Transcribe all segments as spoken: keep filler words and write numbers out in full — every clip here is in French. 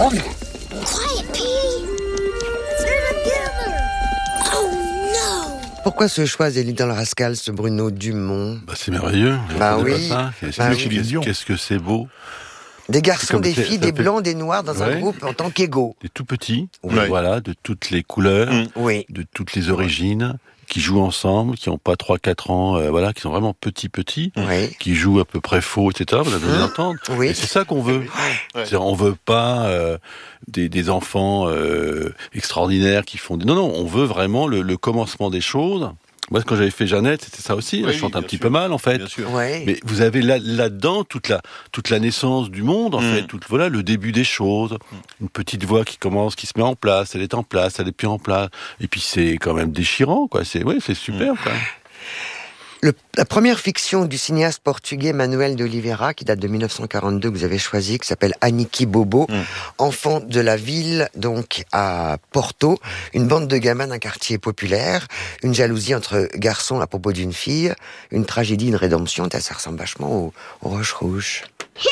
Quiet, Petey. They're together. Oh no. Pourquoi ce choix des Little Rascals, ce Bruno Dumont? Bah, c'est merveilleux. Bah c'est oui. Pas ça. C'est Bah qu'est-ce, oui. qu'est-ce que c'est beau. Des garçons, comme des c'est- filles, ça des fait- blancs, des noirs dans Ouais. un groupe en tant qu'égaux. Des tout petits, Oui. voilà, de toutes les couleurs, Mm. Oui. de toutes les origines, qui jouent ensemble, qui n'ont pas trois quatre ans, euh, voilà, qui sont vraiment petits petits, Oui. qui jouent à peu près faux, et cetera. Vous avez Hein d'entendre. Oui. Et c'est ça qu'on veut. Ouais. C'est-à-dire, on veut pas euh, des, des enfants euh, extraordinaires qui font. Des... Non, non, on veut vraiment le, le commencement des choses. Moi, quand j'avais fait Jeannette, c'était ça aussi. Oui, je chante un bien petit sûr. peu mal, en fait. Bien sûr. Oui. Mais vous avez là, là-dedans toute la, toute la naissance du monde, en Mm. fait, toute, voilà, le début des choses. Une petite voix qui commence, qui se met en place, elle est en place, elle est plus en place. Et puis c'est quand même déchirant, quoi. C'est, ouais, c'est super, quoi. Le- la première fiction du cinéaste portugais Manuel de Oliveira, qui date de mille neuf cent quarante-deux, que vous avez choisi, qui s'appelle Aniki Bobo, Mm. enfant de la ville, donc à Porto, une bande de gamins d'un quartier populaire, une jalousie entre garçons à propos d'une fille, une tragédie, une rédemption, ça ressemble vachement au, au Roche Rouge.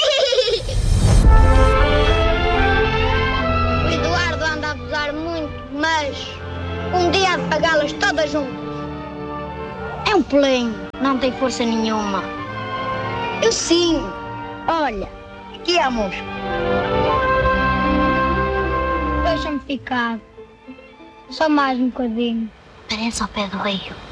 O Eduardo anda a abusar muito, mas um dia há de pagá-las todas juntas. É um pelinho, não tem força nenhuma. Eu sim. Olha, aqui há músculo. Deixa-me ficar. Só mais um bocadinho. Parece ao pé do rio.